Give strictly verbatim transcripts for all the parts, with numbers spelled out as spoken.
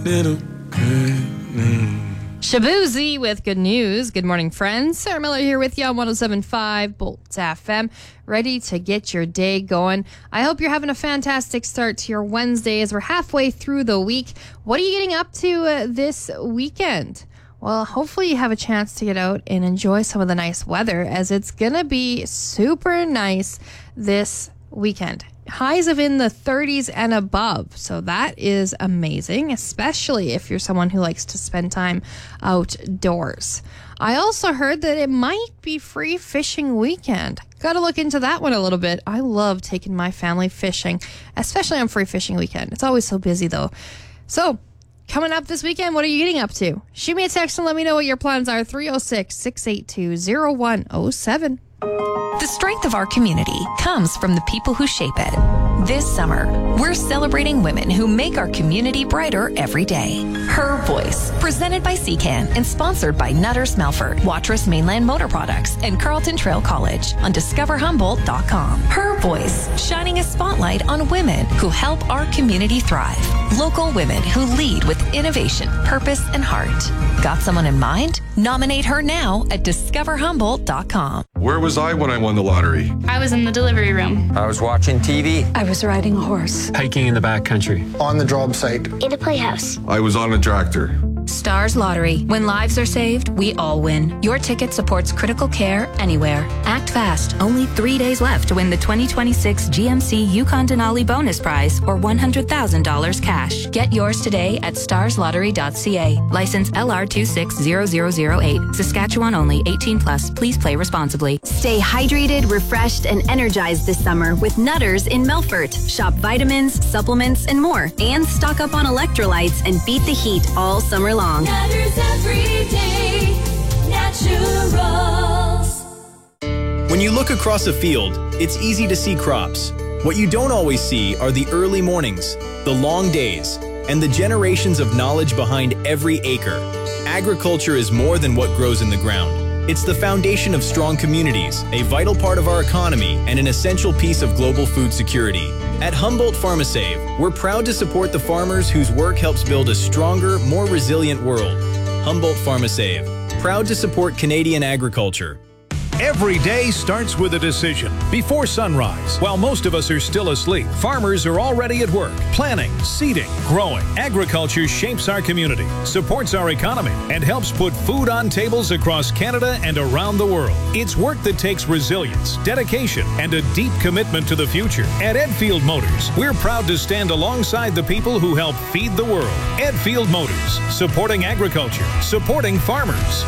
Little good news. Shabuzi with good news. Good morning, friends. Sarah Miller here with you on one oh seven point five Bolt F M, ready to get your day going. I hope you're having a fantastic start to your Wednesday as we're halfway through the week. What are you getting up to uh, this weekend? Well, hopefully you have a chance to get out and enjoy some of the nice weather, as it's going to be super nice this weekend. Highs of in the thirties and above. So that is amazing, especially if you're someone who likes to spend time outdoors. I also heard that it might be free fishing weekend. Got to look into that one a little bit. I love taking my family fishing, especially on free fishing weekend. It's always so busy though. So coming up this weekend, what are you getting up to? Shoot me a text and let me know what your plans are. three oh six, six eight two, oh one oh seven. The strength of our community comes from the people who shape it. This summer, we're celebrating women who make our community brighter every day. Her Voice, presented by C CAN and sponsored by Nutters Melford, Watrous Mainland Motor Products, and Carleton Trail College on discover humboldt dot com. Her Voice, shining a spotlight on women who help our community thrive. Local women who lead with innovation, purpose, and heart. Got someone in mind? Nominate her now at discover humboldt dot com. Where was I when I won the lottery? I was in the delivery room. I was watching T V. I was riding a horse. Hiking in the backcountry. On the job site. In a playhouse. I was on a tractor. Stars Lottery. When lives are saved, we all win. Your ticket supports critical care anywhere. Act fast. Only three days left to win the twenty twenty-six G M C Yukon Denali Bonus Prize or one hundred thousand dollars cash. Get yours today at stars lottery dot c a. License L R two six zero zero zero eight. Saskatchewan only. eighteen plus. Please play responsibly. Stay hydrated, refreshed, and energized this summer with Nutters in Melfort. Shop vitamins, supplements, and more. And stock up on electrolytes and beat the heat all summer long. Nutters Everyday Naturals. When you look across a field, it's easy to see crops. What you don't always see are the early mornings, the long days, and the generations of knowledge behind every acre. Agriculture is more than what grows in the ground. It's the foundation of strong communities, a vital part of our economy, and an essential piece of global food security. At Humboldt PharmaSave, we're proud to support the farmers whose work helps build a stronger, more resilient world. Humboldt PharmaSave, proud to support Canadian agriculture. Every day starts with a decision. Before sunrise, while most of us are still asleep, farmers are already at work, planning, seeding, growing. Agriculture shapes our community, supports our economy, and helps put food on tables across Canada and around the world. It's work that takes resilience, dedication, and a deep commitment to the future. At Edfield Motors, we're proud to stand alongside the people who help feed the world. Edfield Motors, supporting agriculture, supporting farmers.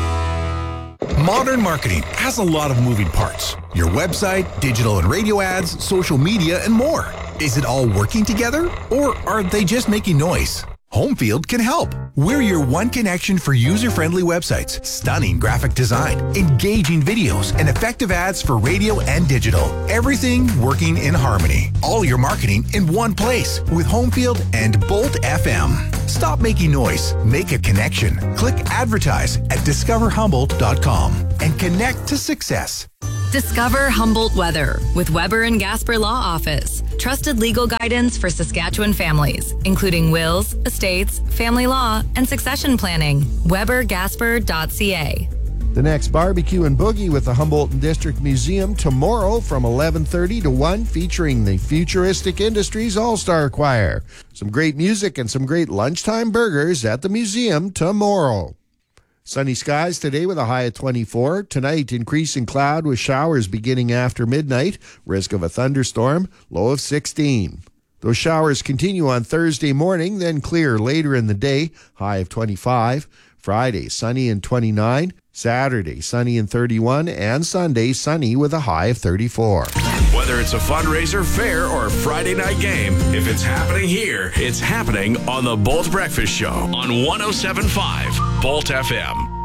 Modern marketing has a lot of moving parts. Your website, digital and radio ads, social media, and more. Is it all working together, or are they just making noise? Homefield can help. We're your one connection for user-friendly websites, stunning graphic design, engaging videos, and effective ads for radio and digital. Everything working in harmony. All your marketing in one place with Homefield and Bolt F M. Stop making noise. Make a connection. Click advertise at discover humboldt dot com and connect to success. Discover Humboldt Weather with Weber and Gasper Law Office. Trusted legal guidance for Saskatchewan families, including wills, estates, family law, and succession planning. weber gasper dot c a. The next barbecue and boogie with the Humboldt District Museum tomorrow from eleven thirty to one, featuring the Futuristic Industries All-Star Choir. Some great music and some great lunchtime burgers at the museum tomorrow. Sunny skies today with a high of twenty-four. Tonight, increasing cloud with showers beginning after midnight. Risk of a thunderstorm, low of sixteen. Those showers continue on Thursday morning, then clear later in the day, high of twenty-five. Friday, sunny and twenty-nine. Saturday, sunny and thirty-one. And Sunday, sunny with a high of thirty-four. Whether it's a fundraiser, fair, or a Friday night game, if it's happening here, it's happening on the Bolt Breakfast Show on one oh seven point five Bolt F M.